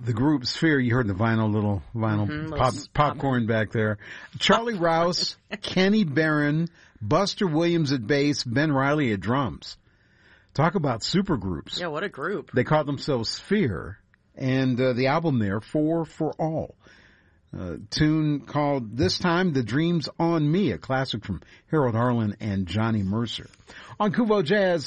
The group Sphere, you heard the little vinyl popcorn back there. Charlie Rouse, Kenny Barron, Buster Williams at bass, Ben Riley at drums. Talk about super groups. Yeah, what a group. They called themselves Sphere, and the album there, Four for All. Tune called This Time the Dream's on Me, a classic from Harold Arlen and Johnny Mercer. On Kuvo Jazz,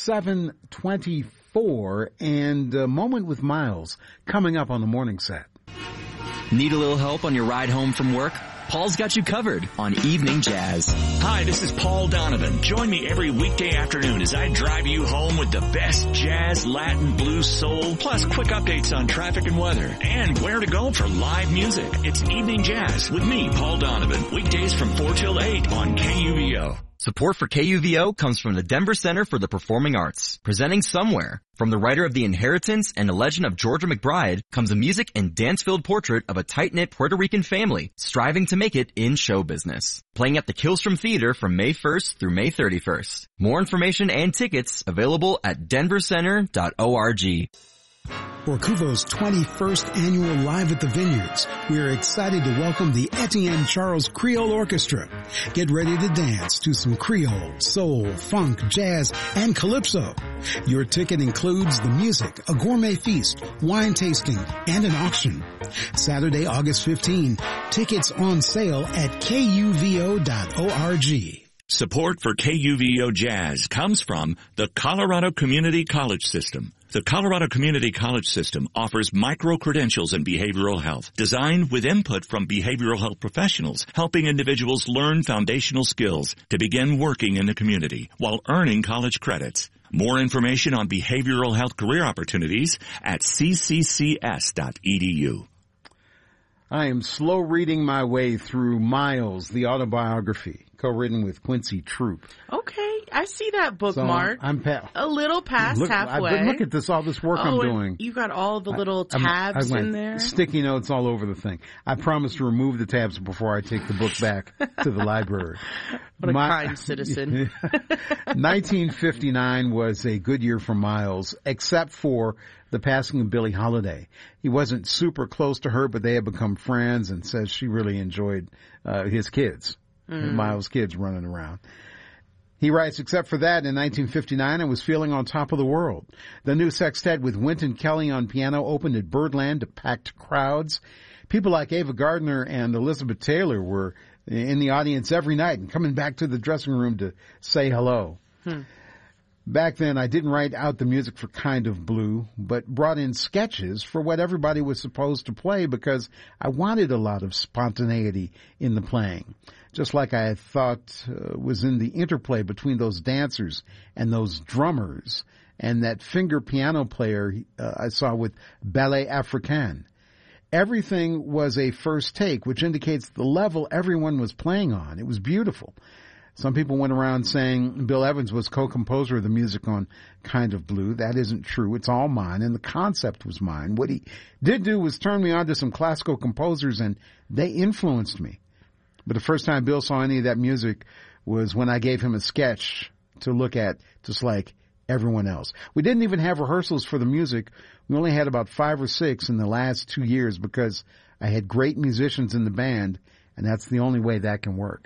7:24, and a Moment with Miles coming up on the morning set. Need a little help on your ride home from work? Paul's got you covered on Evening Jazz. Hi, this is Paul Donovan. Join me every weekday afternoon as I drive you home with the best jazz, Latin, blues, soul, plus quick updates on traffic and weather, and where to go for live music. It's Evening Jazz with me, Paul Donovan, weekdays from 4 till 8 on KUVO. Support for KUVO comes from the Denver Center for the Performing Arts, presenting Somewhere. From the writer of The Inheritance and The Legend of Georgia McBride comes a music and dance-filled portrait of a tight-knit Puerto Rican family striving to make it in show business. Playing at the Killstrom Theater from May 1st through May 31st. More information and tickets available at denvercenter.org. For Kuvo's 21st annual Live at the Vineyards, we are excited to welcome the Etienne Charles Creole Orchestra. Get ready to dance to some Creole, soul, funk, jazz, and calypso. Your ticket includes the music, a gourmet feast, wine tasting, and an auction. Saturday, August 15, tickets on sale at kuvo.org. Support for KUVO Jazz comes from the Colorado Community College System. The Colorado Community College System offers micro-credentials in behavioral health, designed with input from behavioral health professionals, helping individuals learn foundational skills to begin working in the community while earning college credits. More information on behavioral health career opportunities at cccs.edu. I am slow reading my way through Miles, the autobiography, co-written with Quincy Troop. Okay, I see that bookmark. So I'm a little past halfway. Look at this, all this work I'm doing. You got all the little tabs in there. Sticky notes all over the thing. I promise to remove the tabs before I take the book back to the library. What a kind citizen. 1959 was a good year for Miles, except for the passing of Billie Holiday. He wasn't super close to her, but they had become friends, and says she really enjoyed his kids, Miles' kids running around. He writes, except for that, in 1959, I was feeling on top of the world. The new sextet with Wynton Kelly on piano opened at Birdland to packed crowds. People like Ava Gardner and Elizabeth Taylor were in the audience every night and coming back to the dressing room to say hello. Back then, I didn't write out the music for Kind of Blue, but brought in sketches for what everybody was supposed to play because I wanted a lot of spontaneity in the playing. Just like I thought was in the interplay between those dancers and those drummers and that finger piano player I saw with Ballet Africain. Everything was a first take, which indicates the level everyone was playing on. It was beautiful. Some people went around saying Bill Evans was co-composer of the music on Kind of Blue. That isn't true. It's all mine, and the concept was mine. What he did do was turn me on to some classical composers, and they influenced me. But the first time Bill saw any of that music was when I gave him a sketch to look at, just like everyone else. We didn't even have rehearsals for the music. We only had about 5 or 6 in the last 2 years because I had great musicians in the band, and that's the only way that can work.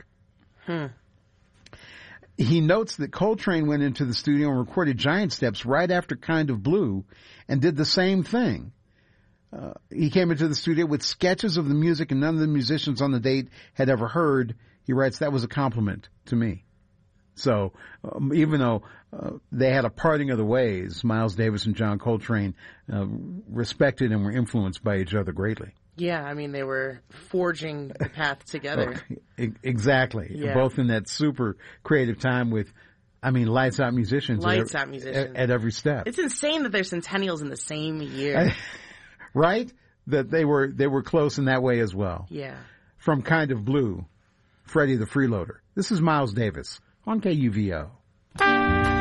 He notes that Coltrane went into the studio and recorded Giant Steps right after Kind of Blue and did the same thing. He came into the studio with sketches of the music and none of the musicians on the date had ever heard. He writes, that was a compliment to me. So even though they had a parting of the ways, Miles Davis and John Coltrane respected and were influenced by each other greatly. Yeah, I mean, they were forging the path together. Exactly. Yeah. Both in that super creative time with, lights out musicians. At every step. It's insane that they're centennials in the same year. Right? That they were close in that way as well. Yeah. From Kind of Blue, Freddie the Freeloader. This is Miles Davis on KUVO.